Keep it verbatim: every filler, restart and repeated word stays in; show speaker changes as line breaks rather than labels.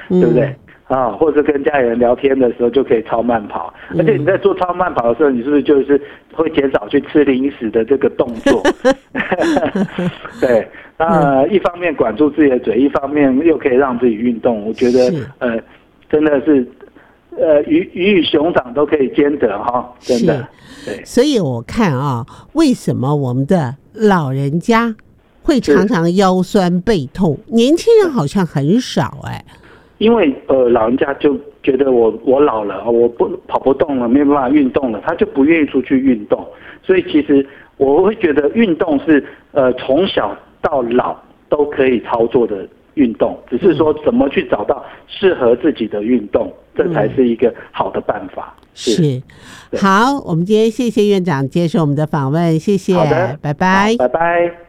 对不对？啊，或者跟家里人聊天的时候就可以超慢跑，而且你在做超慢跑的时候，你是不是就是会减少去吃零食的这个动作？对，那一方面管住自己的嘴，一方面又可以让自己运动，我觉得呃，真的是呃鱼鱼与熊掌都可以兼得哈，真的。对，
所以我看啊，为什么我们的老人家会常常腰酸背痛，年轻人好像很少哎、欸。
因为呃，老人家就觉得我我老了，我不跑不动了，没有办法运动了，他就不愿意出去运动。所以其实我会觉得运动是呃从小到老都可以操作的运动，只是说怎么去找到适合自己的运动，这才是一个好的办法。
是，是好，我们今天谢谢院长接受我们的访问，谢谢，
好的，
拜拜，
拜拜。